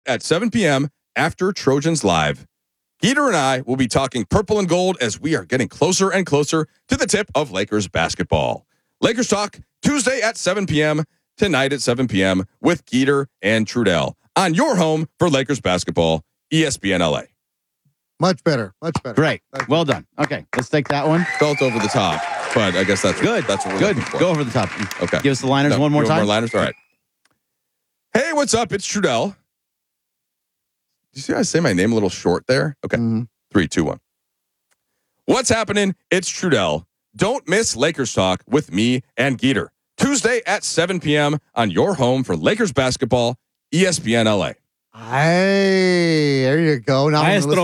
at 7 p.m. after Trojans Live. Geeter and I will be talking purple and gold as we are getting closer and closer to the tip of Lakers basketball. Lakers Talk, Tuesday at 7 p.m., tonight at 7 p.m. with Geeter and Trudell on your home for Lakers basketball, ESPN LA. Much better. Great. Well done. Okay, let's take that one. Felt over the top, but I guess that's good. That's what we're good. looking for. Go over the top. Okay. Give us the liners one more time. More liners? All right. Hey, what's up? It's Trudell. Did you see I say my name a little short there? Okay. 3, 2, 1. What's happening? It's Trudell. Don't miss Lakers Talk with me and Geeter. Tuesday at 7 p.m. on your home for Lakers basketball, ESPN LA. Hey, there you go. Now Maestro.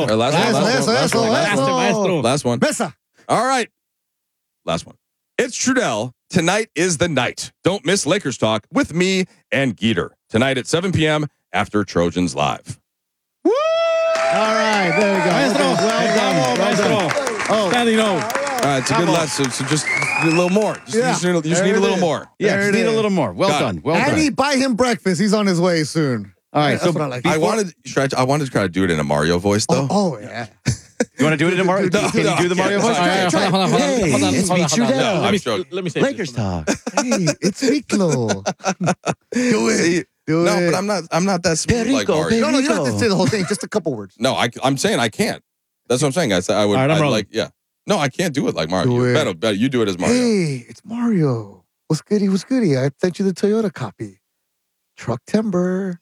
Last one. Mesa. All right. Last one. It's Trudell. Tonight is the night. Don't miss Lakers Talk with me and Geeter. Tonight at 7 p.m. after Trojans Live. Woo! All right, there you go. Maestro. Well done. Oh. Standing O. All right, it's a good lesson. So just a little more. You just need a little more. Yeah, There just it need a is. little more. Well Got done. it. Well And done. he buy him breakfast. He's on his way soon. All right, so That's what I like. I wanted to try to do it in a Mario voice, though. Oh, yeah. you want to do it tomorrow? Can you do the Mario voice? Try. Hold on. Hey, it's me, Trudell. I'm joking. Let me say Lakers Talk. Hey, it's Miklo. Do it. See, Do no, it. but I'm not that smooth like Perico, Mario. No, you don't have to say the whole thing. Just a couple words. No, I'm saying I can't. That's what I'm saying. I said I would. All right, I'm I'd rolling. like, yeah. No, I can't do it like Mario. Do You it. better, you do it as Mario. Hey, it's Mario. What's goody? What's goody? I sent you the Toyota copy. Truck timber.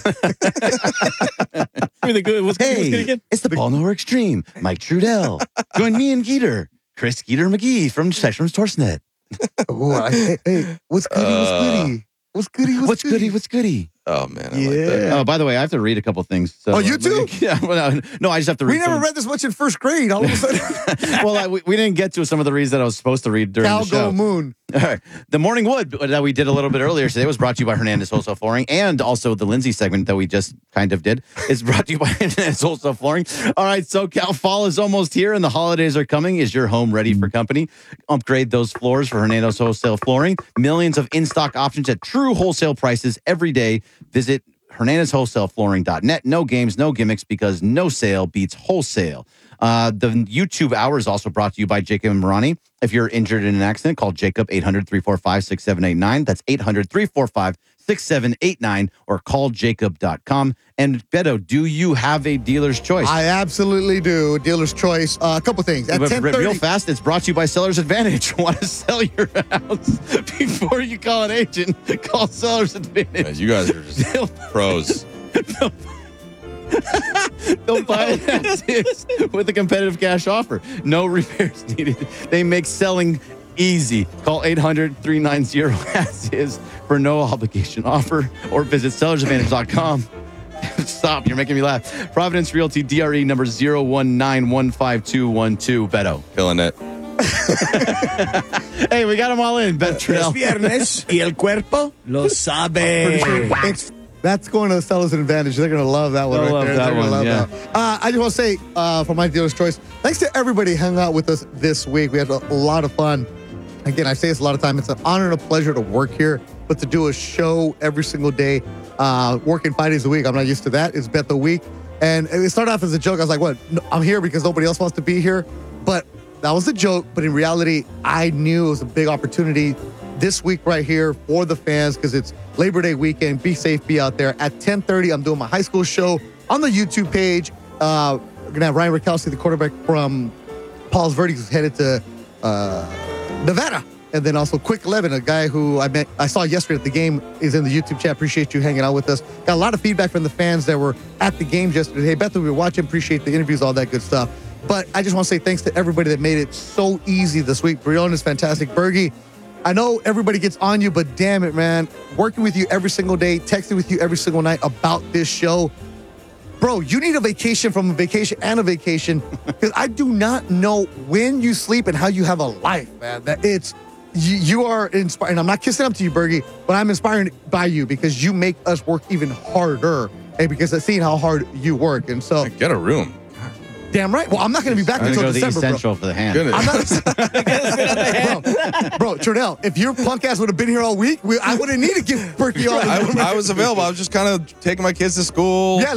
Really good. What's good Hey, again? it's the Ball Nowhere Extreme. Mike Trudell. Join me and Geeter. Chris Geeter McGee from Sessions Torchnet. Oh, hey, what's goody? What's goody? What's goody? What's goody? What's goody? Oh man, I like that. Oh, by the way, I have to read a couple things. So, Oh, you too? Yeah. Well, no, I just have to read. We never some- read this much in first grade. All of a sudden, well, we didn't get to some of the reads that I was supposed to read during the show. Calgo Moon. All right. The Morning Wood that we did a little bit earlier today was brought to you by Hernandez Wholesale Flooring, and also the Lindsay segment that we just kind of did is brought to you by Hernandez Wholesale Flooring. All right, SoCal fall is almost here and the holidays are coming. Is your home ready for company? Upgrade those floors for Hernandez Wholesale Flooring. Millions of in-stock options at true wholesale prices every day. Visit HernandezWholesaleFlooring.net. No games, no gimmicks, because no sale beats wholesale. The YouTube hour is also brought to you by Jacob and Marani. If you're injured in an accident, call Jacob 800-345-6789. That's 800-345-6789 or calljacob.com. And Beto, do you have a dealer's choice? I absolutely do. Dealer's choice. A couple things. At But 10:30. real fast, it's brought to you by Seller's Advantage. Want to sell your house before you call an agent? Call Seller's Advantage. Yeah, you guys are just pros. They'll buy it as is with a competitive cash offer. No repairs needed. They make selling easy. Call 800-390-AS-IS for no obligation offer or visit sellersadvantage.com. Stop. You're making me laugh. Providence Realty DRE number 019-15212. Beto. Killing it. Hey, we got them all in. Bet Trudell. viernes y el cuerpo lo sabe. That's going to Sellers Advantage. They're going to love that one They'll right love there. that They're gonna one, love that. I just want to say, for my dealer's choice, thanks to everybody who hung out with us this week. We had a lot of fun. Again, I say this a lot of time. It's an honor and a pleasure to work here, but to do a show every single day, working 5 days a week, I'm not used to that. It's Bet the Week. And it started off as a joke. I was like, what? No, I'm here because nobody else wants to be here. But that was a joke. But in reality, I knew it was a big opportunity this week right here for the fans because it's Labor Day weekend. Be safe, be out there. At 10:30, I'm doing my high school show on the YouTube page. We're going to have Ryan Rakowski, the quarterback from Paul's Verdict, who's headed to Nevada. And then also Quick 11, a guy who I saw yesterday at the game, is in the YouTube chat. Appreciate you hanging out with us. Got a lot of feedback from the fans that were at the games yesterday. Hey, Beth, we were watching. Appreciate the interviews, all that good stuff. But I just want to say thanks to everybody that made it so easy this week. Briona's fantastic. Bergie, I know everybody gets on you, but damn it, man. Working with you every single day, texting with you every single night about this show. Bro, you need a vacation from a vacation and a vacation because I do not know when you sleep and how you have a life, man. You are inspiring. I'm not kissing up to you, Bergie, but I'm inspired by you because you make us work even harder. And because I've seen how hard you work. And so Get a room. Damn right. Well, I'm not going to be back I'm gonna until go to the December, bro. essential for the hand. Goodness. I'm not, bro, Trudell, if your punk ass would have been here all week, I wouldn't need to give Berkey all the I was available. I was just kind of taking my kids to school. Yeah,